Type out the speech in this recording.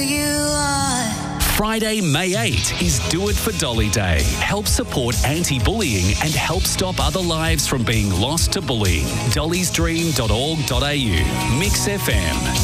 you are. Friday, May 8 is Do It for Dolly Day. Help support anti-bullying and help stop other lives from being lost to bullying. dollysdream.org.au. Mix FM.